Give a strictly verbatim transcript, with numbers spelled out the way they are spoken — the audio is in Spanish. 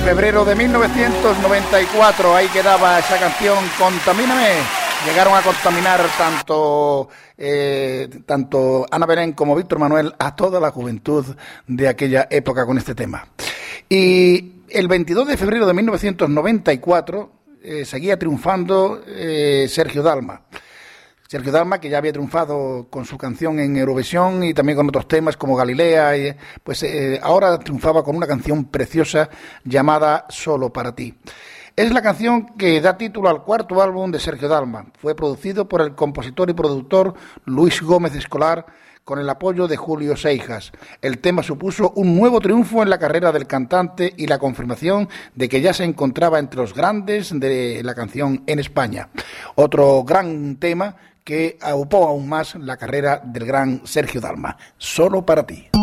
febrero de mil novecientos noventa y cuatro, ahí quedaba esa canción Contamíname. Llegaron a contaminar tanto, eh, tanto Ana Belén como Víctor Manuel a toda la juventud de aquella época con este tema. Y el veintidós de febrero de mil novecientos noventa y cuatro eh, seguía triunfando eh, Sergio Dalma. Sergio Dalma, que ya había triunfado con su canción en Eurovisión y también con otros temas como Galilea, y, pues eh, ahora triunfaba con una canción preciosa llamada Solo para ti. Es la canción que da título al cuarto álbum de Sergio Dalma. Fue producido por el compositor y productor Luis Gómez Escolar con el apoyo de Julio Seijas. El tema supuso un nuevo triunfo en la carrera del cantante y la confirmación de que ya se encontraba entre los grandes de la canción en España. Otro gran tema que aupó aún más la carrera del gran Sergio Dalma. Solo para ti.